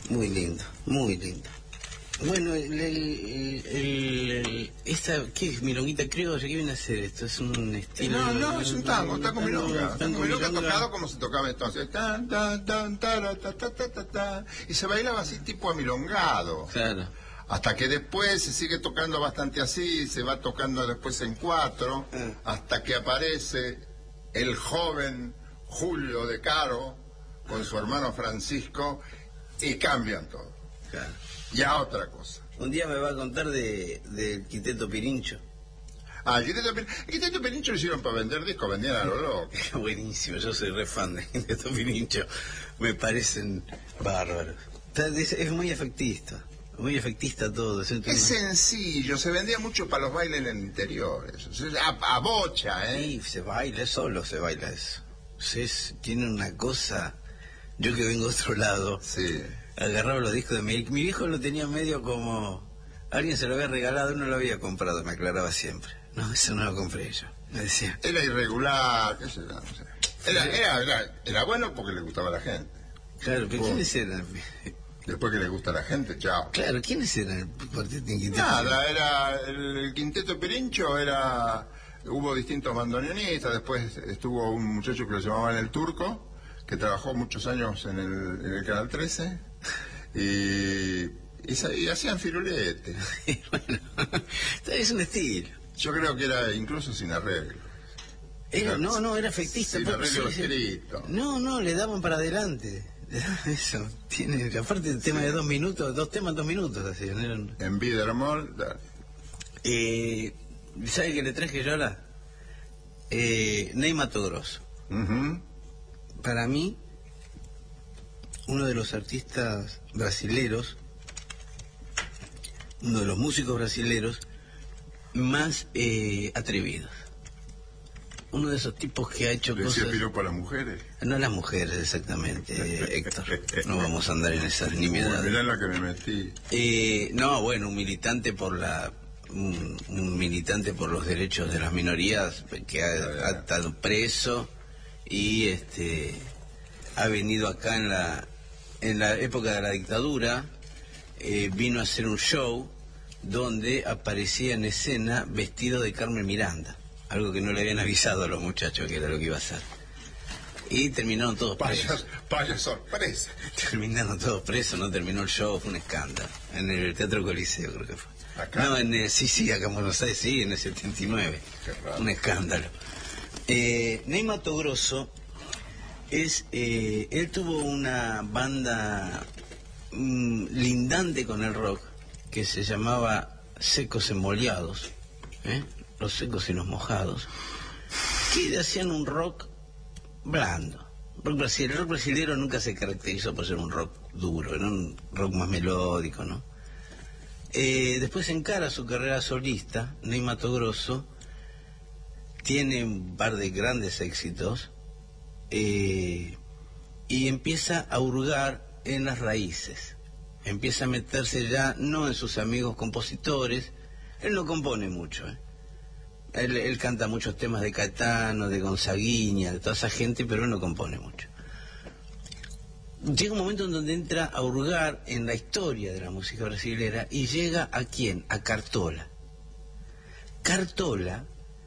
Muy lindo, muy lindo. Bueno, ¿qué es? Milonguita criolla, ¿qué viene a ser esto? ¿Es un estilo? No, es un tango milonga. Tango milonga tocado como se tocaba entonces. Y se bailaba así tipo amilongado. Claro. Hasta que después se sigue tocando bastante así, se va tocando después en cuatro, hasta que aparece el joven Julio de Caro con su hermano Francisco y cambian todo. Claro. Ya otra cosa. Un día me va a contar del Quinteto Pirincho. El Quinteto Pirincho lo hicieron para vender discos, vendían a lo loco. Buenísimo, yo soy re fan de Quinteto Pirincho. Me parecen bárbaros. Es muy efectista. Muy efectista todo. Es sencillo, se vendía mucho para los bailes en el interior. A bocha, Sí, se baila eso. Tiene una cosa. Yo que vengo de otro lado. Sí. Agarraba los discos de mi viejo, lo tenía medio como alguien se lo había regalado, no lo había comprado, me aclaraba siempre. No, eso no lo compré yo, me decía. Era irregular, qué sé yo, no sé. Era bueno porque le gustaba a la gente. Claro, pero ¿quiénes eran? Después que le gusta a la gente, chao. Claro, ¿quiénes eran el quinteto? Nada, era el Quinteto Pirincho, hubo distintos bandoneonistas, después estuvo un muchacho que lo llamaban El Turco, que trabajó muchos años en el Canal 13, y hacían firuletes. Bueno, es un estilo. Yo creo que era incluso sin arreglo. Era efectista. Sin arreglo escrito. No, le daban para adelante. Eso, aparte el tema de 2 minutos, 2 temas, 2 minutos, así, ¿no? En Bidermol, ¿sabe qué le traje yo ahora? Ney Matogrosso. Para mí, uno de los artistas brasileros, uno de los músicos brasileros más atrevidos. Uno de esos tipos que ha hecho ¿le cosas... decía piropo a las mujeres? No a las mujeres, exactamente, Héctor. No vamos a andar en esas nimiedades. Mirá en la que me metí. Un militante un militante por los derechos de las minorías que ha estado preso y ha venido acá en la época de la dictadura, vino a hacer un show donde aparecía en escena vestido de Carmen Miranda, algo que no le habían avisado a los muchachos que era lo que iba a hacer. Y terminaron todos presos. Vaya sorpresa. Terminaron todos presos, no terminó el show, fue un escándalo. En el Teatro Coliseo creo que fue. ¿Acá? No, acá en Buenos Aires, sí, en el 79. Qué raro. Un escándalo. Ney Matogrosso él tuvo una banda lindante con el rock que se llamaba Secos Emboleados, los secos y los mojados, que hacían un rock blando. El rock brasileño nunca se caracterizó por ser un rock duro, era un rock más melódico, ¿no? Después encara su carrera solista. Ney Matogrosso tiene un par de grandes éxitos y empieza a hurgar en las raíces, empieza a meterse ya no en sus amigos compositores. Él no compone mucho, Él canta muchos temas de Caetano, de Gonzaguiña, de toda esa gente, pero él no compone mucho. Llega un momento en donde entra a hurgar en la historia de la música brasilera y llega ¿a quién? A Cartola. Cartola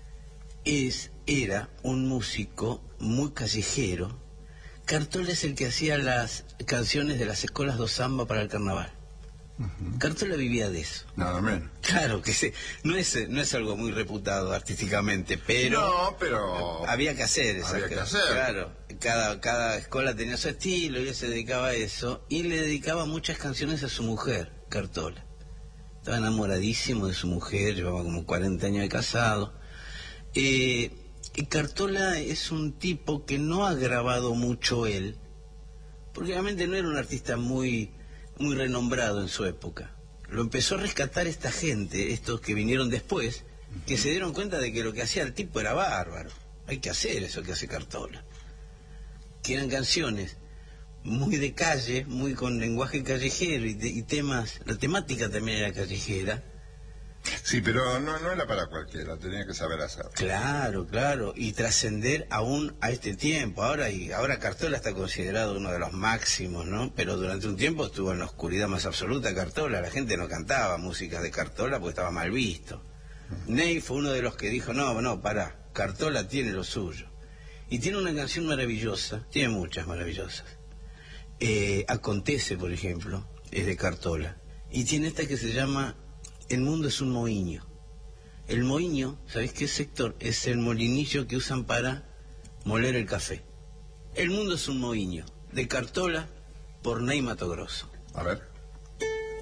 era un músico muy callejero. Cartola es el que hacía las canciones de las escuelas do samba para el carnaval. Cartola vivía de eso. Nada menos. Claro que no es algo muy reputado artísticamente, pero no, pero había que hacer eso. Había que hacer. Claro, cada escuela tenía su estilo y él se dedicaba a eso y le dedicaba muchas canciones a su mujer, Cartola. Estaba enamoradísimo de su mujer, llevaba como 40 años de casado. Y Cartola es un tipo que no ha grabado mucho él, porque realmente no era un artista muy renombrado en su época. Lo empezó a rescatar esta gente, estos que vinieron después, que se dieron cuenta de que lo que hacía el tipo era bárbaro. Hay que hacer eso que hace Cartola. Que eran canciones muy de calle, muy con lenguaje callejero y temas, la temática también era callejera. Sí, pero no era para cualquiera, tenía que saber hacerlo. Claro, claro, y trascender aún a este tiempo. Ahora Cartola está considerado uno de los máximos, ¿no? Pero durante un tiempo estuvo en la oscuridad más absoluta Cartola. La gente no cantaba músicas de Cartola porque estaba mal visto. Ney fue uno de los que dijo, no, pará, Cartola tiene lo suyo. Y tiene una canción maravillosa, tiene muchas maravillosas. Acontece, por ejemplo, es de Cartola. Y tiene esta que se llama El mundo es un moinho. El moinho, ¿sabéis qué sector? Es el molinillo que usan para moler el café. El mundo es un moinho, de Cartola por Ney Matogrosso. A ver.